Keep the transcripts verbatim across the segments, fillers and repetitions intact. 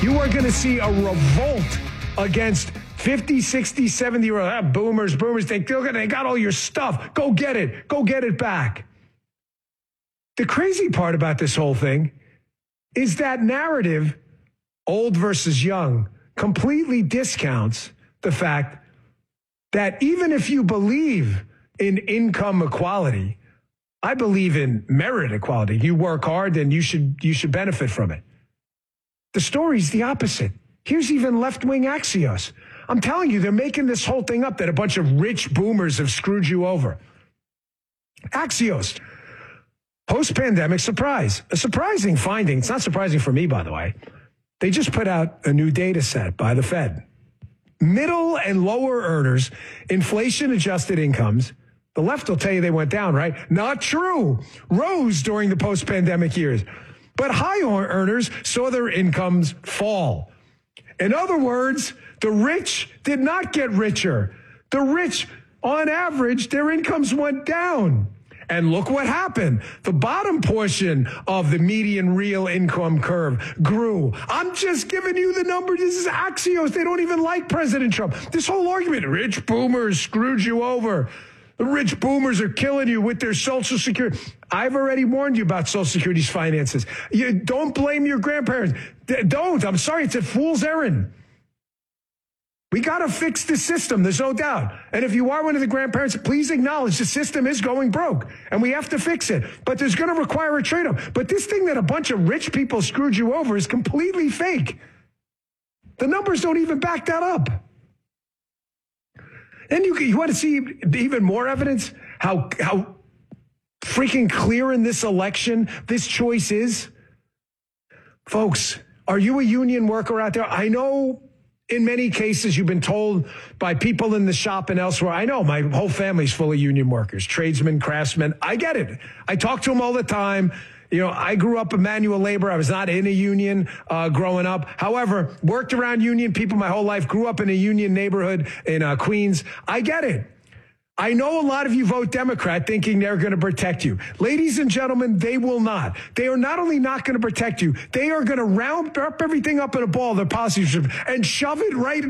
You are going to see a revolt against fifty, sixty, seventy-year-old ah, boomers, boomers. They, they got all your stuff. Go get it. Go get it back. The crazy part about this whole thing is that narrative, old versus young, completely discounts the fact that even if you believe in income equality, I believe in merit equality. You work hard, then you should you should benefit from it. The story's the opposite. Here's even left-wing Axios. I'm telling you, they're making this whole thing up that a bunch of rich boomers have screwed you over. Axios, post-pandemic surprise. A surprising finding. It's not surprising for me, by the way. They just put out a new data set by the Fed. Middle and lower earners, inflation-adjusted incomes, the left will tell you they went down, right? Not true. Rose during the post-pandemic years. But high earners saw their incomes fall. In other words, the rich did not get richer. The rich, on average, their incomes went down. And look what happened. The bottom portion of the median real income curve grew. I'm just giving you the number. This is Axios. They don't even like President Trump. This whole argument, rich boomers screwed you over. The rich boomers are killing you with their Social Security. I've already warned you about Social Security's finances. You don't blame your grandparents. Don't. I'm sorry. It's a fool's errand. We got to fix the system. There's no doubt. And if you are one of the grandparents, please acknowledge the system is going broke and we have to fix it. But there's going to require a trade-off. But this thing that a bunch of rich people screwed you over is completely fake. The numbers don't even back that up. And you, you want to see even more evidence how, how freaking clear in this election this choice is? Folks, are you a union worker out there? I know in many cases you've been told by people in the shop and elsewhere. I know my whole family's full of union workers, tradesmen, craftsmen. I get it. I talk to them all the time. You know, I grew up a manual labor. I was not in a union uh, growing up. However, worked around union people my whole life, grew up in a union neighborhood in uh, Queens. I get it. I know a lot of you vote Democrat thinking they're going to protect you. Ladies and gentlemen, they will not. They are not only not going to protect you, they are going to round up everything up in a ball, their policies, and shove it right.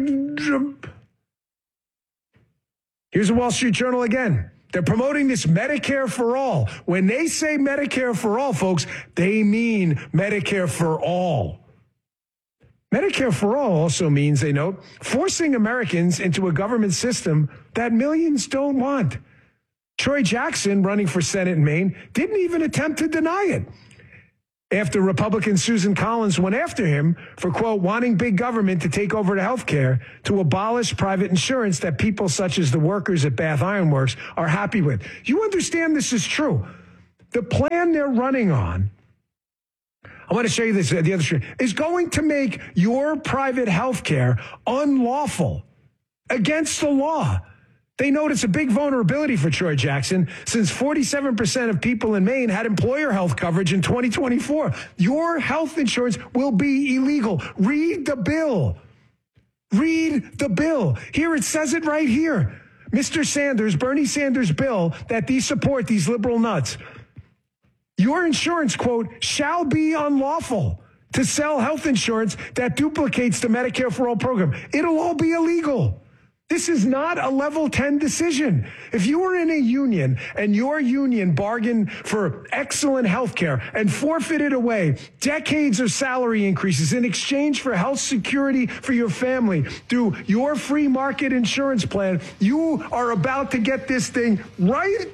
Here's the Wall Street Journal again. They're promoting this Medicare for all. When they say Medicare for all, folks, they mean Medicare for all. Medicare for all also means, they note, forcing Americans into a government system that millions don't want. Troy Jackson, running for Senate in Maine, didn't even attempt to deny it after Republican Susan Collins went after him for, quote, wanting big government to take over the health care to abolish private insurance that people such as the workers at Bath Iron Works are happy with. You understand this is true. The plan they're running on, I want to show you this, the other screen, is going to make your private health care unlawful, against the law. They note it's a big vulnerability for Troy Jackson since forty-seven percent of people in Maine had employer health coverage in twenty twenty-four. Your health insurance will be illegal. Read the bill. Read the bill. Here, it says it right here. Mister Sanders, Bernie Sanders' bill that these support, these liberal nuts. Your insurance, quote, shall be unlawful to sell health insurance that duplicates the Medicare for All program. It'll all be illegal. This is not a level ten decision. If you were in a union and your union bargained for excellent health care and forfeited away decades of salary increases in exchange for health security for your family through your free market insurance plan, you are about to get this thing right.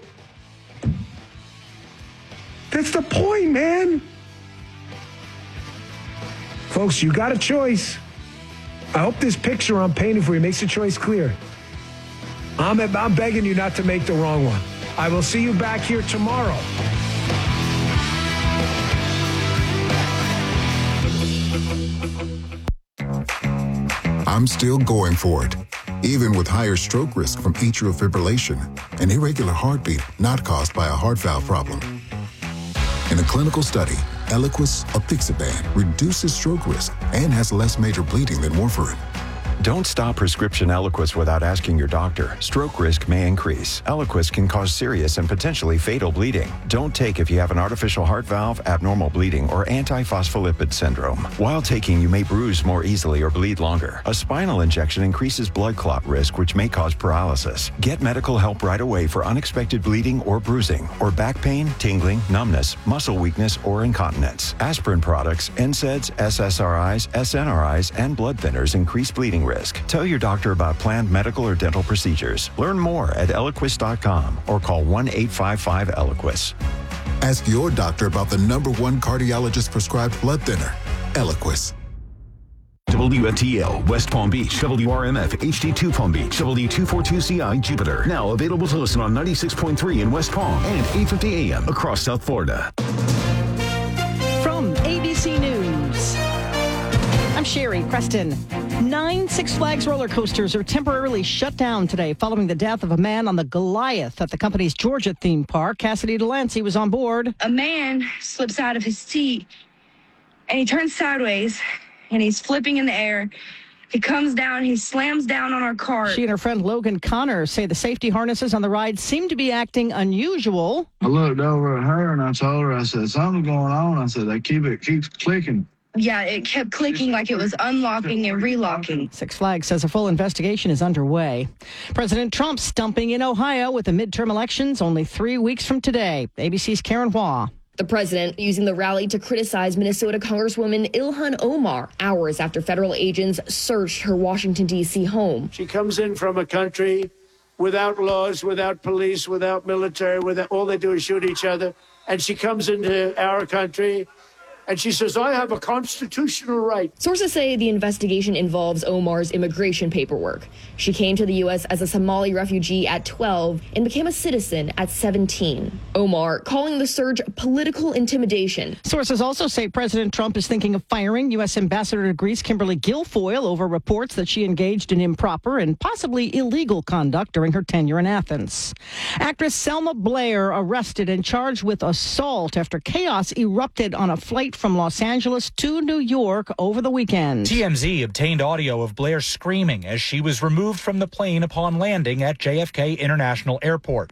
That's the point, man. Folks, you got a choice. I hope this picture I'm painting for you makes the choice clear. I'm, I'm begging you not to make the wrong one. I will see you back here tomorrow. I'm still going for it, even with higher stroke risk from atrial fibrillation, an irregular heartbeat not caused by a heart valve problem. In a clinical study, Eliquis apixaban reduces stroke risk and has less major bleeding than warfarin. Don't stop prescription Eliquis without asking your doctor. Stroke risk may increase. Eliquis can cause serious and potentially fatal bleeding. Don't take if you have an artificial heart valve, abnormal bleeding, or antiphospholipid syndrome. While taking, you may bruise more easily or bleed longer. A spinal injection increases blood clot risk, which may cause paralysis. Get medical help right away for unexpected bleeding or bruising, or back pain, tingling, numbness, muscle weakness, or incontinence. Aspirin products, N SAIDs, S S R Is, S N R Is, and blood thinners increase bleeding risk. Tell your doctor about planned medical or dental procedures. Learn more at Eliquis dot com or call one eight five five Eliquis. Ask your doctor about the number one cardiologist prescribed blood thinner, Eliquis. W F T L, West Palm Beach, W R M F, H D two Palm Beach, W two forty-two C I, Jupiter. Now available to listen on ninety-six point three in West Palm and eight fifty A M across South Florida. From A B C News, I'm Sherry Preston. Nine Six Flags roller coasters are temporarily shut down today following the death of a man on the Goliath at the company's Georgia theme park. Cassidy Delancey was on board. A man slips out of his seat and he turns sideways and he's flipping in the air. He comes down, he slams down on our cart. She and her friend Logan Connor say the safety harnesses on the ride seem to be acting unusual. I looked over at her and I told her, I said, something's going on. I said, they keep it keeps clicking. Yeah, it kept clicking like it was unlocking and relocking. Six Flags says a full investigation is underway. President Trump stumping in Ohio with the midterm elections only three weeks from today. A B C's Karen Hua. The president using the rally to criticize Minnesota Congresswoman Ilhan Omar hours after federal agents searched her Washington, D C home. She comes in from a country without laws, without police, without military, without, all they do is shoot each other. And she comes into our country and she says, I have a constitutional right. Sources say the investigation involves Omar's immigration paperwork. She came to the U S as a Somali refugee at twelve and became a citizen at seventeen. Omar calling the surge political intimidation. Sources also say President Trump is thinking of firing U S Ambassador to Greece Kimberly Guilfoyle over reports that she engaged in improper and possibly illegal conduct during her tenure in Athens. Actress Selma Blair arrested and charged with assault after chaos erupted on a flight from Los Angeles to New York over the weekend. T M Z obtained audio of Blair screaming as she was removed from the plane upon landing at J F K International Airport.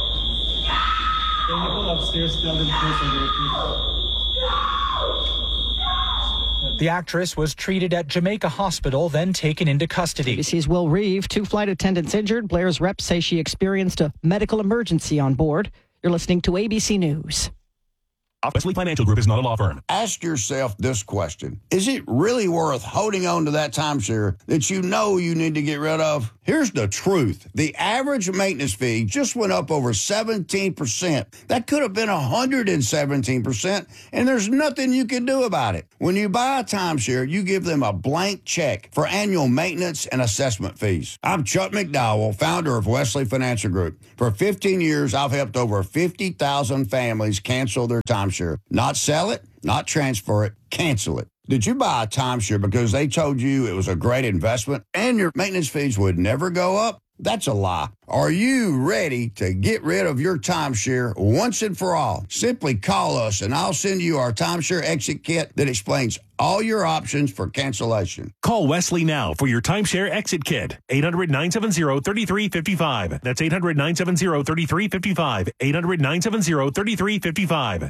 The actress was treated at Jamaica Hospital, then taken into custody. A B C's Will Reeve, two flight attendants injured. Blair's reps say she experienced a medical emergency on board. You're listening to A B C News. Wesley Financial Group is not a law firm. Ask yourself this question. Is it really worth holding on to that timeshare that you know you need to get rid of? Here's the truth. The average maintenance fee just went up over seventeen percent. That could have been one hundred seventeen percent, and there's nothing you can do about it. When you buy a timeshare, you give them a blank check for annual maintenance and assessment fees. I'm Chuck McDowell, founder of Wesley Financial Group. For fifteen years, I've helped over fifty thousand families cancel their timeshare. Not sell it, not transfer it, cancel it. Did you buy a timeshare because they told you it was a great investment and your maintenance fees would never go up? That's a lie. Are you ready to get rid of your timeshare once and for all? Simply call us and I'll send you our timeshare exit kit that explains all your options for cancellation. Call Wesley now for your timeshare exit kit. eight hundred, nine seven zero, three three five five. That's eight hundred, nine seven zero, three three five five. eight hundred, nine seven zero, three three five five.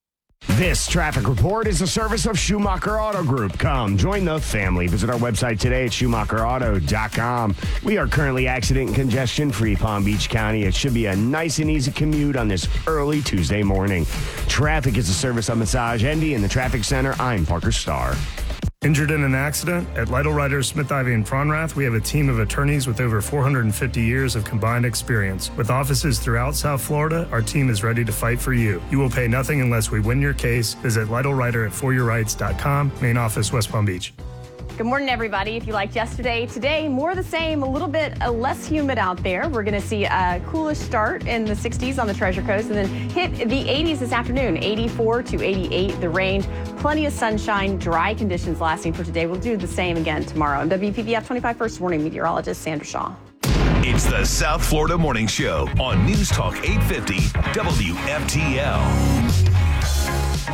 This traffic report is a service of Schumacher Auto Group. Come, join the family. Visit our website today at schumacher auto dot com. We are currently accident and congestion-free Palm Beach County. It should be a nice and easy commute on this early Tuesday morning. Traffic is a service of Massage Envy in the Traffic Center. I'm Parker Starr. Injured in an accident? At Lytle Writers, Smith, Ivy, and Fronrath, we have a team of attorneys with over four hundred fifty years of combined experience. With offices throughout South Florida, our team is ready to fight for you. You will pay nothing unless we win your case. Visit Lytle Writer at for your rights dot com. Main office, West Palm Beach. Good morning, everybody. If you liked yesterday, today, more of the same, a little bit uh, less humid out there. We're going to see a coolish start in the sixties on the Treasure Coast and then hit the eighties this afternoon, eighty-four to eighty-eight, the range. Plenty of sunshine, dry conditions lasting for today. We'll do the same again tomorrow. I'm W P B F twenty-five First Warning Meteorologist Sandra Shaw. It's the South Florida Morning Show on News Talk eight fifty W F T L.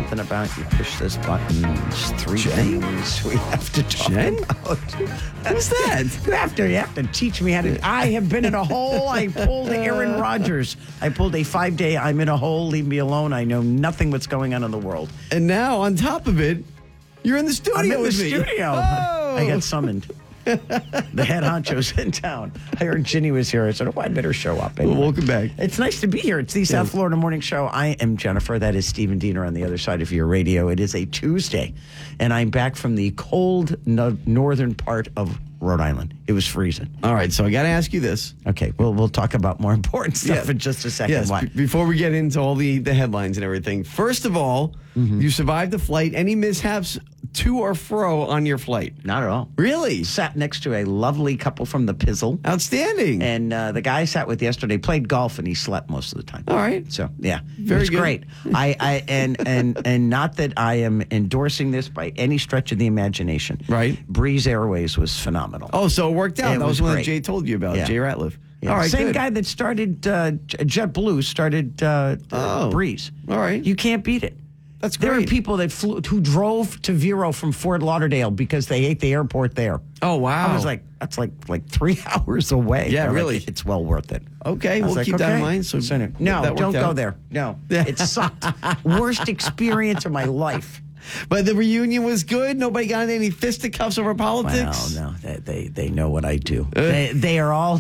something about you push this button. There's three Jen? things we have to talk Jen? about. Who's that? You have to, you have to teach me how to. I have been in a hole. I pulled Aaron Rodgers. I pulled a five-day, I'm in a hole, leave me alone. I know nothing what's going on in the world. And now, on top of it, you're in the studio I'm in with the me. studio. Oh. I got summoned. The head honcho's in town. I heard Ginny was here. I said, oh, I better show up. Anyway. Well, welcome back. It's nice to be here. It's the yeah. South Florida Morning Show. I am Jennifer. That is Stephen Diener on the other side of your radio. It is a Tuesday, and I'm back from the cold no- northern part of Rhode Island. It was freezing. All right, so I got to ask you this. Okay, we'll we'll talk about more important stuff yeah. in just a second. Yes, b- before we get into all the, the headlines and everything. First of all, mm-hmm. you survived the flight. Any mishaps to or fro on your flight? Not at all. Really? Sat next to a lovely couple from the Pizzle. Outstanding. And uh, the guy I sat with yesterday played golf, and he slept most of the time. All right. So, yeah. Very it was good. great. I, I and, and, and not that I am endorsing this by any stretch of the imagination. Right. Breeze Airways was phenomenal. Oh, so it worked out. It that was, was one great. that Jay told you about, Yeah. Jay Ratliff. Yeah. All right, Same good. guy that started uh, JetBlue started uh, oh. Breeze. All right. You can't beat it. That's great. There are people that flew, who drove to Vero from Fort Lauderdale because they ate the airport there. Oh, wow. I was like, that's like like three hours away. Yeah, They're really. Like, it's well worth it. Okay, we'll like, keep okay. that in mind. So, So no, that don't worked go out. there. No, it sucked. Worst experience of my life. But the reunion was good. Nobody got into any fisticuffs over politics. Well, no, they they, they know what I do. they, they are all.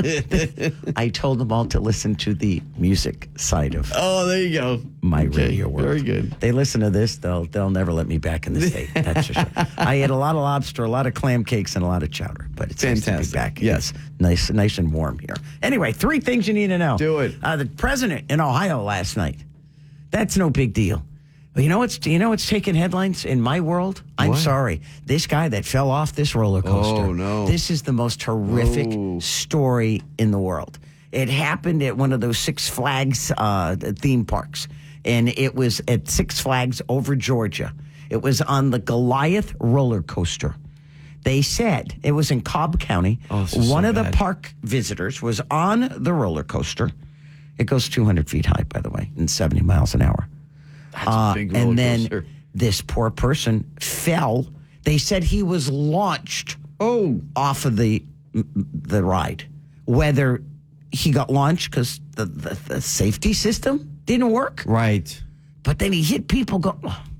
I told them all to listen to the music side of. Oh, there you go. My okay, radio world. Very good. They listen to this, they'll they'll never let me back in the state. That's for sure. I ate a lot of lobster, a lot of clam cakes, and a lot of chowder. But it's Fantastic. nice to be back. Yes, it's nice, nice and warm here. Anyway, three things you need to know. Do it. Uh, the president in Ohio last night. That's no big deal. But you know what's you know what's taking headlines in my world? I'm What? sorry. This guy that fell off this roller coaster. Oh, no. This is the most horrific Oh. story in the world. It happened at one of those Six Flags uh, theme parks, and it was at Six Flags over Georgia. It was on the Goliath roller coaster. They said it was in Cobb County. Oh, this is one so of the bad. park visitors was on the roller coaster. It goes two hundred feet high, by the way, and seventy miles an hour. That's a Uh, big roller and then coaster. this poor person fell. They said he was launched oh. off of the the ride. Whether he got launched because the, the, the safety system didn't work, Right. but then he hit people. Go.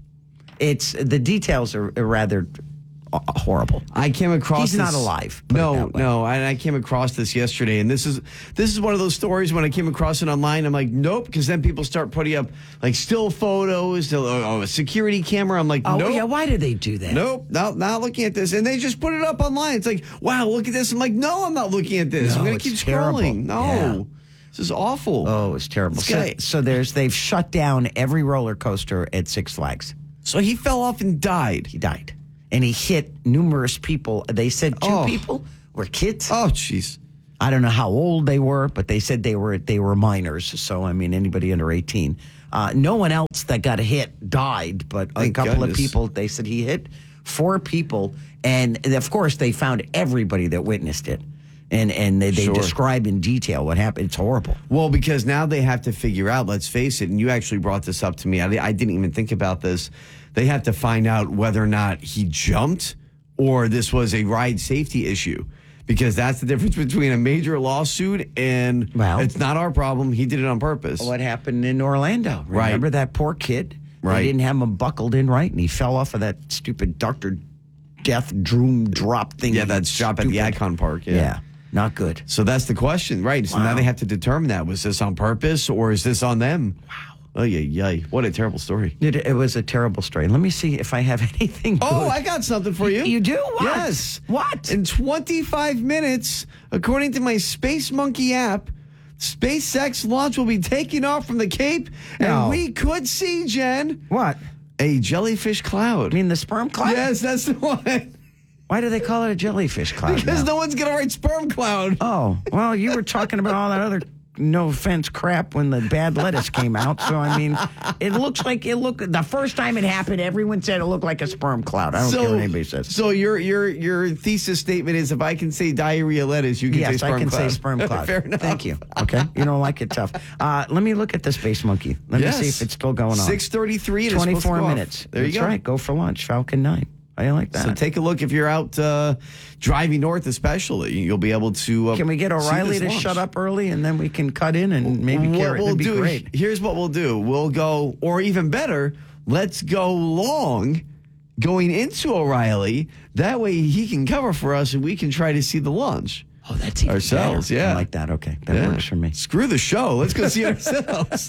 It's the details are, are rather uh, horrible. I came across He's this, not alive. put it No, that way. no, and I came across this yesterday, and this is this is one of those stories. When I came across it online, I'm like, nope, because then people start putting up like still photos, oh, a security camera. I'm like, Oh nope, yeah, why did they do that? nope, not not looking at this, and they just put it up online. It's like, wow, look at this. I'm like, no, I'm not looking at this. No, I'm gonna it's keep terrible. scrolling. No, Yeah. this is awful. Oh, it's terrible. This So, guy- so there's they've shut down every roller coaster at Six Flags. So he fell off and died. He died. And he hit numerous people. They said two Oh. people were kids. Oh, jeez. I don't know how old they were, but they said they were they were minors. So I mean, anybody under eighteen. Uh, no one else that got hit died, but a Thank couple goodness. of people. They said he hit four people, and of course they found everybody that witnessed it, and and they, they Sure. describe in detail what happened. It's horrible. Well, because now they have to figure out, let's face it, and you actually brought this up to me. I, I didn't even think about this. They have to find out whether or not he jumped or this was a ride safety issue. Because that's the difference between a major lawsuit and Well- it's not our problem. He did it on purpose. What happened in Orlando? Right. Remember that poor kid? Right. They didn't have him buckled in right, and he fell off of that stupid Doctor Death Droom drop thing. Yeah, that's shop at the Stupid. Icon Park. Yeah. Yeah, not good. So that's the question, right? So now Wow. they have to determine that. Was this on purpose or is this on them? Wow. Oh, yeah, yeah. What a terrible story. It, it was a terrible story. Let me see if I have anything good. Oh, I got something for you. You do? What? Yes. What? In twenty-five minutes, according to my Space Monkey app, SpaceX launch will be taking off from the Cape, No. and we could see, Jen, What? a jellyfish cloud. I mean the sperm cloud? Yes, that's the one. Why do they call it a jellyfish cloud Because now? no one's going to write sperm cloud. Oh, well, you were talking about all that other no offense, crap when the bad lettuce came out. So, I mean, it looks like it looked, the first time it happened, everyone said it looked like a sperm cloud. I don't So- care what anybody says. So your your your thesis statement is if I can say diarrhea lettuce, you can say Yes, sperm I can cloud. say sperm cloud. Fair enough. Thank you. Okay. You don't like it tough. Uh, let me look at the Space Monkey. Let Yes. me see if it's still going on. six thirty-three. It is supposed to twenty-four go off. minutes. There you That's go. right. Go for lunch. Falcon nine. I like that. So take a look if you're out uh, driving north, especially. You'll be able to. Uh, Can we get see O'Reilly this to launch. shut up early and then we can cut in and maybe What carry it? we'll That'd be do, great. Here's what we'll do. We'll go, or even better, let's go long going into O'Reilly. That way he can cover for us and we can try to see the launch. Oh, that's even ourselves. better. Yeah, I like that. Okay, that Yeah. works for me. Screw the show. Let's go see ourselves.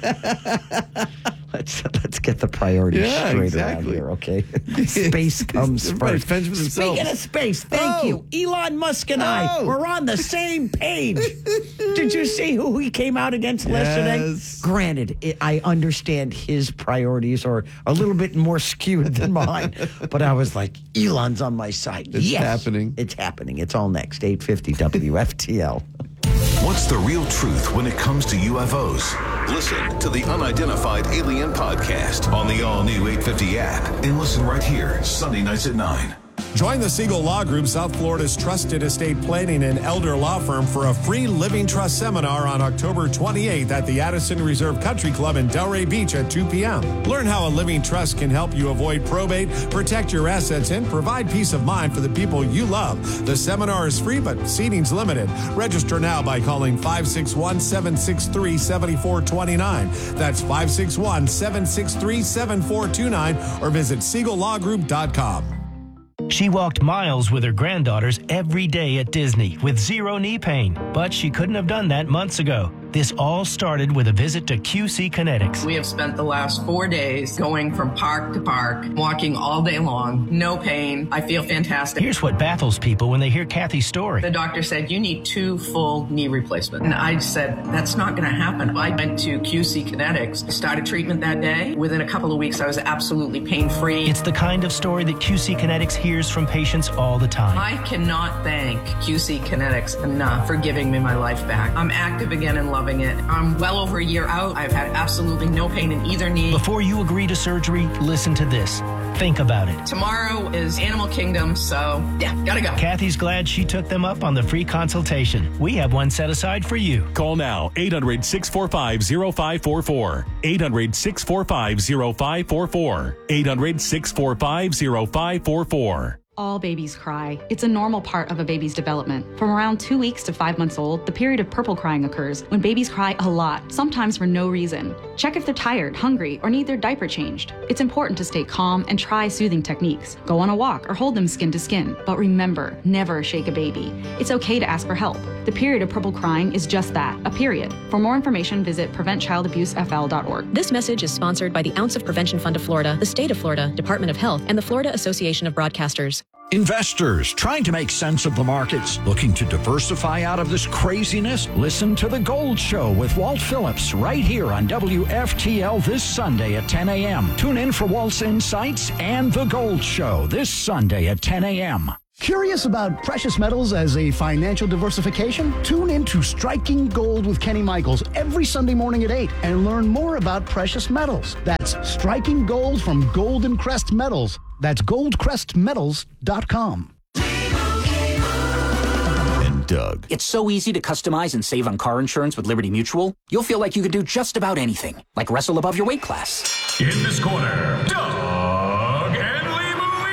Let's let's get the priorities Yeah, straight exactly. around here. Okay, space comes Everybody first. fends for themselves. Speaking of space, thank Oh. you, Elon Musk and I. Oh. We're on the same page. Did you see who he came out against yesterday? Yes. Granted, it, I understand his priorities are a little bit more skewed than mine, but I was like, Elon's on my side. It's Yes, happening. It's happening. It's all next. eight fifty W F T L. What's the real truth when it comes to U F Os? Listen to the Unidentified Alien Podcast on the all-new eight fifty app and listen right here, Sunday nights at nine. Join the Siegel Law Group, South Florida's trusted estate planning and elder law firm, for a free living trust seminar on October twenty-eighth at the Addison Reserve Country Club in Delray Beach at two p.m. Learn how a living trust can help you avoid probate, protect your assets, and provide peace of mind for the people you love. The seminar is free, but seating's limited. Register now by calling five six one, seven six three, seven four two nine. That's five six one, seven six three, seven four two nine or visit siegel law group dot com. She walked miles with her granddaughters every day at Disney with zero knee pain, but she couldn't have done that months ago. This all started with a visit to Q C Kinetics. We have spent the last four days going from park to park, walking all day long, no pain. I feel fantastic. Here's what baffles people when they hear Kathy's story. The doctor said, you need two full knee replacements. And I said, that's not going to happen. I went to Q C Kinetics. I started treatment that day. Within a couple of weeks, I was absolutely pain-free. It's the kind of story that Q C Kinetics hears from patients all the time. I cannot thank Q C Kinetics enough for giving me my life back. I'm active again and loving it. I'm well over a year out. I've had absolutely no pain in either knee. Before you agree to surgery, listen to this. Think about it. Tomorrow is Animal Kingdom, so yeah, gotta go. Kathy's glad she took them up on the free consultation. We have one set aside for you. Call now, eight hundred, six four five, zero five four four. eight hundred, six four five, zero five four four. eight hundred, six four five, zero five four four. All babies cry. It's a normal part of a baby's development. From around two weeks to five months old, the period of purple crying occurs when babies cry a lot, sometimes for no reason. Check if they're tired, hungry, or need their diaper changed. It's important to stay calm and try soothing techniques. Go on a walk or hold them skin to skin. But remember, never shake a baby. It's okay to ask for help. The period of purple crying is just that, a period. For more information, visit prevent child abuse f l dot org. This message is sponsored by the Ounce of Prevention Fund of Florida, the State of Florida, Department of Health, and the Florida Association of Broadcasters. Investors trying to make sense of the markets, looking to diversify out of this craziness? Listen to The Gold Show with Walt Phillips right here on W F T L this Sunday at ten a.m. Tune in for Walt's insights and The Gold Show this Sunday at ten a.m. Curious about precious metals as a financial diversification? Tune in to Striking Gold with Kenny Michaels every Sunday morning at eight and learn more about precious metals. That's Striking Gold from Golden Crest Metals. That's gold crest metals dot com. And Doug. It's so easy to customize and save on car insurance with Liberty Mutual. You'll feel like you could do just about anything, like wrestle above your weight class. In this corner, Doug and Limu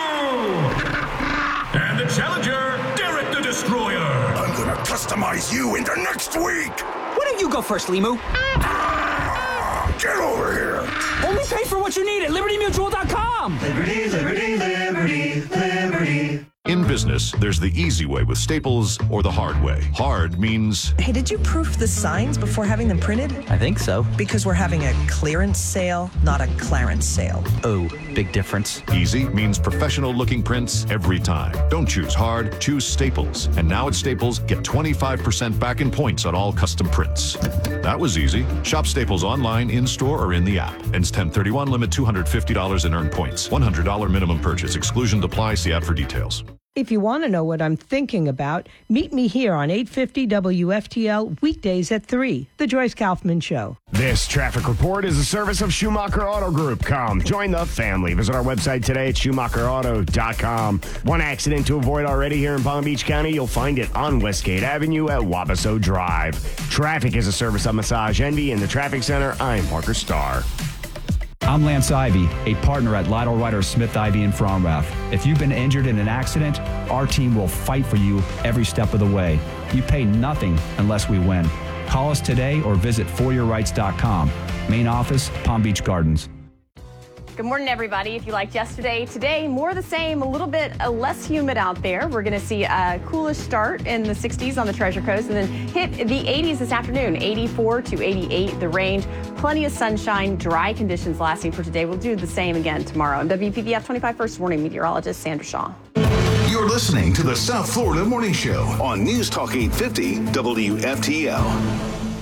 Limu. And the challenger, Derek the Destroyer. I'm gonna customize you into next week. Why don't you go first, Limu? Get over here. Only pay for what you need at liberty mutual dot com. Liberty, liberty, liberty, liberty. In business, there's the easy way with Staples or the hard way. Hard means... Hey, did you proof the signs before having them printed? I think so. Because we're having a clearance sale, not a clarence sale. Oh, big difference. Easy means professional-looking prints every time. Don't choose hard, choose Staples. And now at Staples, get twenty-five percent back in points on all custom prints. That was easy. Shop Staples online, in-store, or in the app. Ends ten thirty-one, limit two hundred fifty dollars in earned points. one hundred dollars minimum purchase. Exclusions apply. See app for details. If you want to know what I'm thinking about, meet me here on eight fifty W F T L weekdays at three, The Joyce Kaufman Show. This traffic report is a service of Schumacher Auto Group. Come, join the family. Visit our website today at schumacher auto dot com. One accident to avoid already here in Palm Beach County. You'll find it on Westgate Avenue at Wabasso Drive. Traffic is a service of Massage Envy in the Traffic Center. I'm Parker Starr. I'm Lance Ivy, a partner at Lytle Ryder Smith Ivy in Fromrath. If you've been injured in an accident, our team will fight for you every step of the way. You pay nothing unless we win. Call us today or visit for your rights dot com. Main office, Palm Beach Gardens. Good morning, everybody. If you liked yesterday, today, more of the same, a little bit uh, less humid out there. We're going to see a coolish start in the sixties on the Treasure Coast and then hit the eighties this afternoon, eighty-four to eighty-eight, the range. Plenty of sunshine, dry conditions lasting for today. We'll do the same again tomorrow. I'm W P B F twenty-five First Warning meteorologist Sandra Shaw. You're listening to the South Florida Morning Show on News Talk eight fifty W F T L.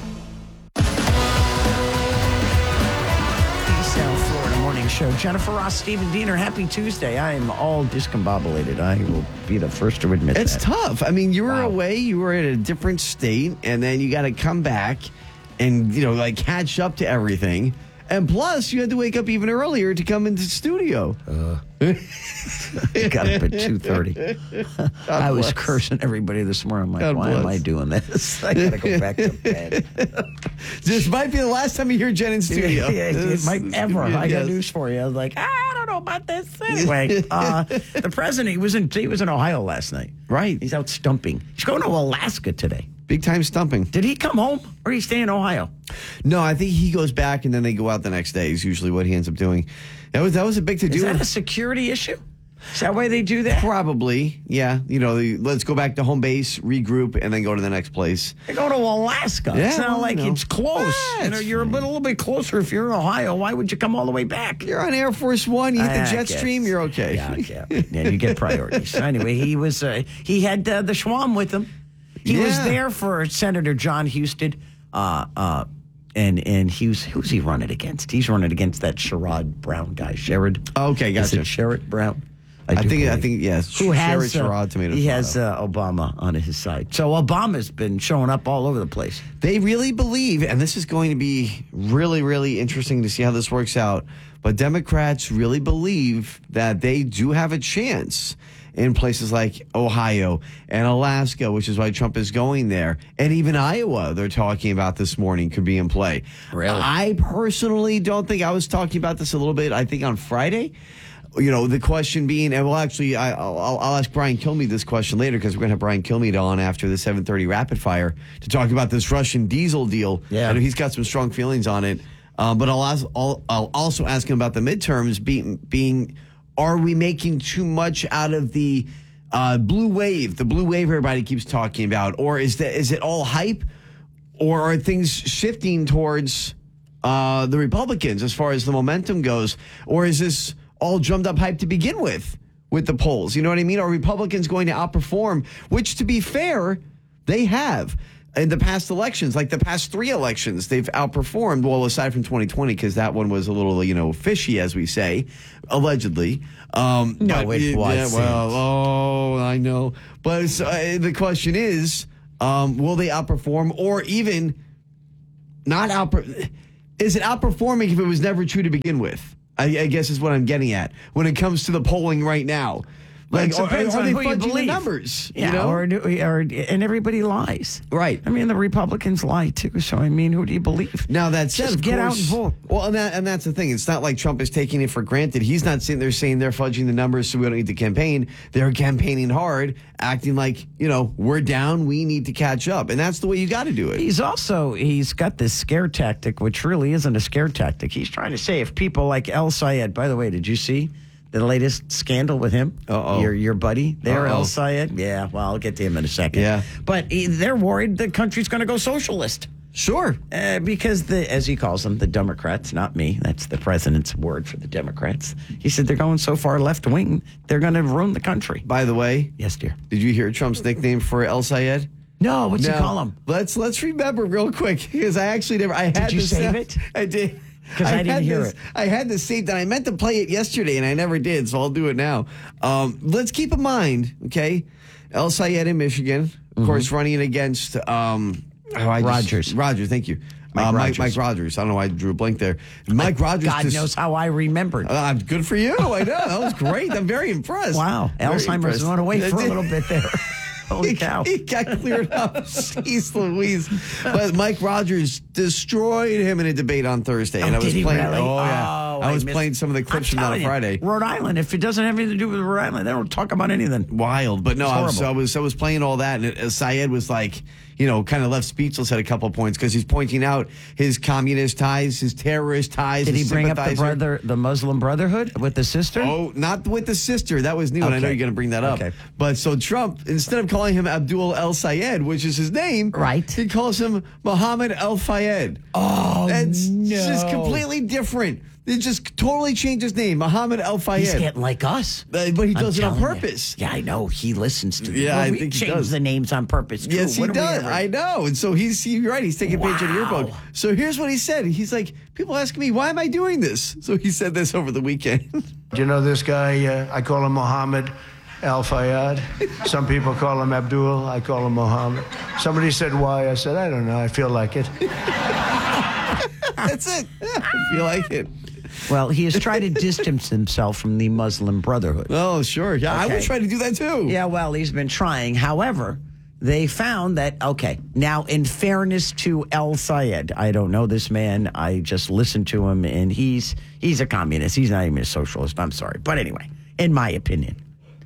South Florida Morning Show. Jennifer Ross, Stephen Diener, happy Tuesday. I am all discombobulated. I will be the first to admit It's that. tough. I mean, you were Wow. away, you were in a different state, and then you got to come back and, you know, like catch up to everything. And plus, you had to wake up even earlier to come into the studio. Uh, got up at two thirty. I was cursing everybody this morning. I'm like, God why bless. am I doing this? I got to go back to bed. This might be the last time you hear Jen in studio. Yeah, it This- might ever. I got yes. news for you. I was like, I don't know about this. Anyway, uh, the president, he was in he was in Ohio last night. Right. He's out stumping. He's going to Alaska today. Big time stumping. Did he come home or he stay in Ohio? No, I think he goes back and then they go out the next day is usually what he ends up doing. That was that was a big to do. Is that a security issue? Is that why they do that? Probably, yeah. You know, the, let's go back to home base, regroup, and then go to the next place. They go to Alaska. Yeah, it's not like you know. it's close. Ah, you know, it's you're a, bit, a little bit closer if you're in Ohio. Why would you come all the way back? You're on Air Force One. You hit I the jet guess. stream. You're okay. Yeah, yeah. yeah you get priorities. So anyway, he was uh, he had uh, the Schwam with him. He was Yeah. there for Senator John Husted. Uh, uh, and and he was who's he running against? He's running against that Sherrod Brown guy, Sherrod. Okay, Is gotcha. it Sherrod Brown? I do think I believe. think yes. Who has Sherrod, uh, Sherrod, tomato, he tomato. has uh, Obama on his side. So Obama's been showing up all over the place. They really believe, and this is going to be really, really interesting to see how this works out, but Democrats really believe that they do have a chance in places like Ohio and Alaska, which is why Trump is going there. And even Iowa, they're talking about this morning, could be in play. Really? I personally don't think, I was talking about this a little bit, I think on Friday. You know, the question being, and well, actually, I, I'll, I'll ask Brian Kilmeade this question later because we're going to have Brian Kilmeade on after the seven thirty rapid fire to talk about this Russian diesel deal. Yeah. I know he's got some strong feelings on it. Um, but I'll, ask, I'll, I'll also ask him about the midterms being, being are we making too much out of the uh, blue wave, the blue wave everybody keeps talking about? Or is that is it all hype? Or are things shifting towards uh, the Republicans as far as the momentum goes? Or is this all drummed up hype to begin with, with the polls? You know what I mean? Are Republicans going to outperform? Which, to be fair, they have. In the past elections, like the past three elections, they've outperformed. Well, aside from twenty twenty, because that one was a little, you know, fishy, as we say, allegedly. Um, No, but it yeah, wasn't. well, oh, I know. But it's, uh, the question is, um, will they outperform, or even not outperform? Is it outperforming if it was never true to begin with? I, I guess is what I'm getting at when it comes to the polling right now. Like, It are, depends are on they who you fudging the believe. numbers? Yeah, you know? or, do- or and everybody lies. Right. I mean, the Republicans lie too. So I mean, who do you believe? Now that said, Just of get course, out and vote. Well, and that and that's the thing. It's not like Trump is taking it for granted. He's not sitting there saying they're fudging the numbers, so we don't need to campaign. They're campaigning hard, acting like, you know, we're down, we need to catch up, and that's the way you got to do it. He's also he's got this scare tactic, which really isn't a scare tactic. He's trying to say if people like El Sayed. By the way, did you see the latest scandal with him? Uh-oh. Your your buddy there, Uh-oh. El Sayed. Yeah, well, I'll get to him in a second. Yeah. But he, they're worried the country's going to go socialist. Sure. Uh, because, the as he calls them, the Democrats, not me, that's the president's word for the Democrats. He said they're going so far left wing, they're going to ruin the country. By the way, Yes, dear. did you hear Trump's nickname for El Sayed? No, what's No. he call him? Let's let's remember real quick because I actually never. I had you this save down- it? I did. because I, I didn't had hear this, it. I had this saved, and I meant to play it yesterday, and I never did, so I'll do it now. Um, let's keep in mind, okay, El Sayed in Michigan, of Mm-hmm. course, running against um, oh, I just- Rogers. Rogers, thank you. Mike uh, Mike, Rogers. Mike Rogers. I don't know why I drew a blank there. Mike Rogers. God dis- knows how I remembered. Uh, good for you. I know. That was great. I'm very impressed. Wow. Very Alzheimer's impressed. went away for a little bit there. Holy cow. He got cleared up. Jeez Louise. But Mike Rogers destroyed him in a debate on Thursday. Oh, and I did was he playing, really? Oh, yeah. Oh, I I was missed- playing some of the clips I'm from that on telling you, Friday. Rhode Island, if it doesn't have anything to do with Rhode Island, they don't talk about anything. Wild. But no, It's I was, horrible. I was I was playing all that, and uh, Syed was like, you know, kind of left speechless at a couple of points because he's pointing out his communist ties, his terrorist ties. Did he his bring up the sympathizer. brother, the Muslim Brotherhood with the sister? Oh, not with the sister. That was new, and I know Okay. you're going to bring that up. Okay. But so Trump, instead of calling him Abdul El Sayed, which is his name, Right. he calls him Mohammed El Fayed. Oh, It's no. just completely different. It just totally changed his name, Mohammed El Fayed. He's getting like us. Uh, but he I'm does it on telling you. purpose. Yeah, I know. He listens to Yeah, well, I we think he change does. the names on purpose, too. Yes, he When are we does. ever- I know. And so he's you're right. He's taking a page out of your book. Wow. So here's what he said. He's like, people ask me, why am I doing this? So he said this over the weekend. Do you know this guy? Uh, I call him Mohammed Al Fayed. Some people call him Abdul. I call him Mohammed. Somebody said why. I said, I don't know. I feel like it. That's it. If you like it. Well, he has tried to distance himself from the Muslim Brotherhood. Oh, sure. Yeah, I would Okay. try to do that too. Yeah, well, he's been trying. However, they found that, okay, now in fairness to El Sayed, I don't know this man. I just listened to him, and he's he's a communist. He's not even a socialist. I'm sorry. But anyway, in my opinion.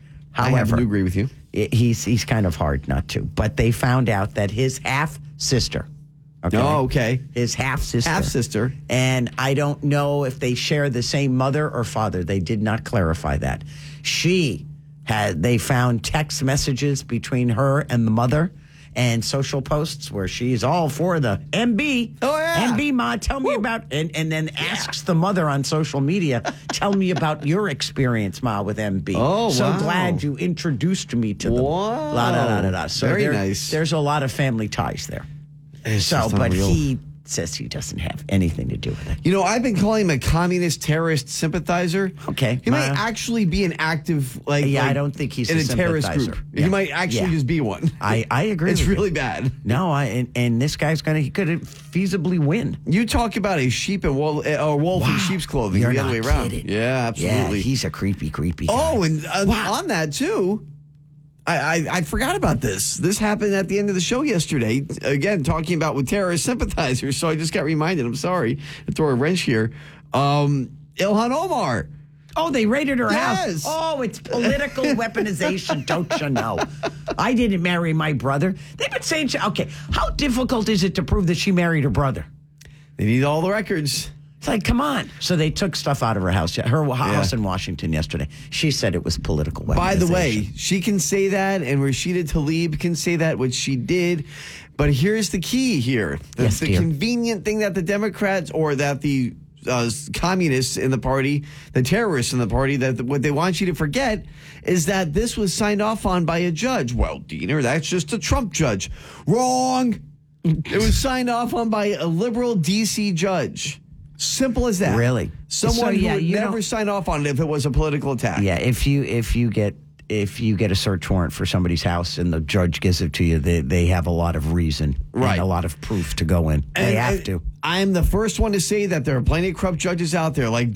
I happen However, to agree with you. i- he's, he's kind of hard not to. But they found out that his half-sister, okay, Oh, okay. his half-sister, Half-sister. and I don't know if they share the same mother or father. They did not clarify that. She had, they found text messages between her and the mother and social posts where she's all for the M B. Oh, yeah. M B, Ma, tell me about, and, and then asks the mother on social media, tell me about your experience, Ma, with M B. Oh, so wow. glad you introduced me to them. Wow. La, da, da, da, da. So Very there- nice. There's a lot of family ties there. It's So, just but unreal. he says he doesn't have anything to do with it. You know, I've been calling him a communist terrorist sympathizer. Okay. He might Uh, actually be an active, like, Yeah, I like, don't think he's in a a terrorist sympathizer. group. Yeah. He might actually Yeah. just be one. I, I agree. It's with you. really bad. No, I and, and this guy's gonna he could feasibly win. You talk about a sheep and wolf, or wolf in sheep's clothing, You're the other not way around. kidding. Yeah, absolutely. Yeah, he's a creepy, creepy guy. Oh, and uh, on that too, I, I I forgot about this. This happened at the end of the show yesterday. Again, talking about with terrorist sympathizers. So I just got reminded. I'm sorry to throw a wrench here. Um, Ilhan Omar. Oh, they raided her Yes. house. Oh, it's political weaponization, don't you know? I didn't marry my brother. They've been saying, she, okay, how difficult is it to prove that she married her brother? They need all the records. It's like, come on. So they took stuff out of her house, her house in Washington yesterday. She said it was political weaponization. By the way, she can say that, and Rashida Tlaib can say that, which she did. But here's the key here. The, Yes, the dear. convenient thing that the Democrats or that the uh, communists in the party, the terrorists in the party, that what they want you to forget is that this was signed off on by a judge. Well, Diener, that's just a Trump judge. Wrong. It was signed off on by a liberal D C judge. Simple as that. Really? Someone So, yeah, who would you never don't- sign off on it if it was a political attack. Yeah, if you if you get if you get a search warrant for somebody's house and the judge gives it to you, they they have a lot of reason Right. and a lot of proof to go in. They And- have and to. I'm the first one to say that there are plenty of corrupt judges out there, like